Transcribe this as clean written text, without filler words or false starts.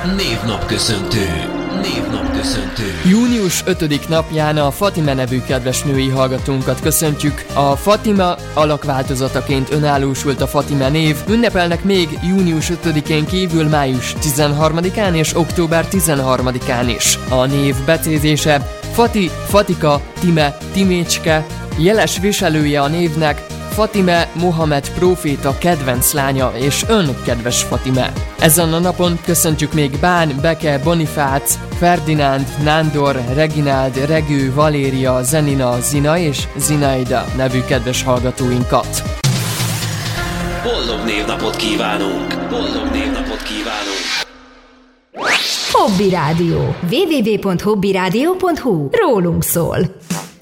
Névnapköszöntő. Június 5. napján a Fatime nevű kedves női hallgatónkat köszöntjük. A Fatima alakváltozataként önállósult a Fatime név. Ünnepelnek még június 5-én kívül május 13-án és október 13-án is. A név becézése Fati, Fatika, Time, Timécske. Jeles viselője a névnek Fatime Mohamed próféta kedvenc lánya, és ön, kedves Fatime. Ezen a napon köszöntjük még Bán, Beke, Bonifác, Ferdinánd, Nándor, Regináld, Regő, Valéria, Zenina, Zina és Zinaida nevű kedves hallgatóinkat. Boldog névnapot kívánunk! Hobby Rádió. www.hobbyradio.hu. Rólunk szól.